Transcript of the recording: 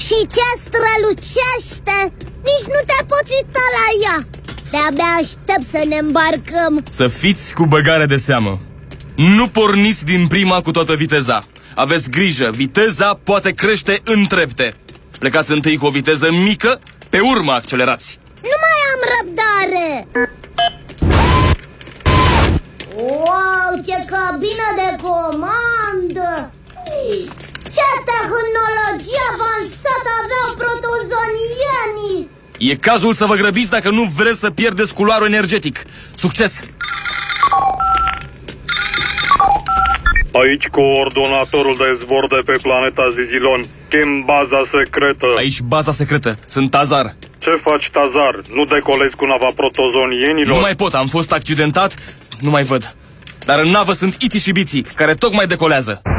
Și ce strălucește! Nici nu te poți uita la ea! De-abia aștept să ne îmbarcăm. Să fiți cu băgare de seamă. Nu porniți din prima cu toată viteza. Aveți grijă, viteza poate crește în trepte. Plecați întâi cu o viteză mică, pe urmă accelerați. Nu mai am răbdare! Wow, ce cabină de comandă! Ce tehnologie avansată aveau protozonienii! E cazul să vă grăbiți dacă nu vreți să pierdeți culoarul energetic. Succes! Aici coordonatorul de zbor de pe planeta Zizilon. Chem baza secretă. Aici baza secretă. Sunt Tazar. Ce faci, Tazar? Nu decolezi cu nava protozonienilor? Nu mai pot, am fost accidentat. Nu mai văd. Dar în navă sunt Iti și Biții, care tocmai decolează.